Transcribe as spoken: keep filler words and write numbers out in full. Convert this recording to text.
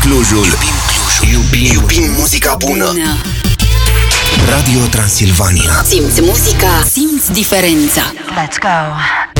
Clujul. Iubim Clujul. Iubim, iubim muzica bună. bună. Radio Transilvania. Simți muzica, simți diferența. Let's go.